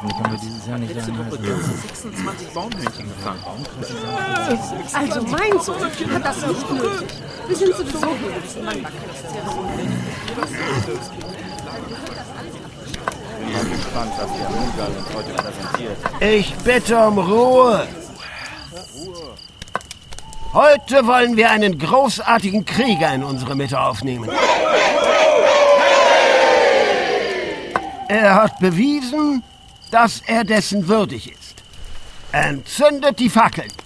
können wir dieses Jahr nicht einhalten. 26 Baumhörnchen gefangen. Also mein Sohn hat das nicht nötig. Wir sind sowieso hier miteinander. Ich bin gespannt, was der Mughal uns heute präsentiert. Ich bitte um Ruhe. Heute wollen wir einen großartigen Krieger in unsere Mitte aufnehmen. Er hat bewiesen, dass er dessen würdig ist. Entzündet die Fackeln.